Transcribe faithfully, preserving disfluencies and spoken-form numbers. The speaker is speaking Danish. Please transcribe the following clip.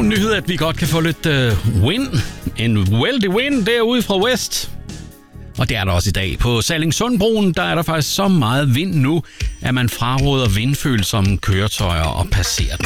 en nyhed, at vi godt kan få lidt uh, wind. En vældig wind derude fra vest. Og det er der også i dag. På Sallingsundbroen, der er der faktisk så meget vind nu, at man fraråder vindfølsomme køretøjer og passerer den.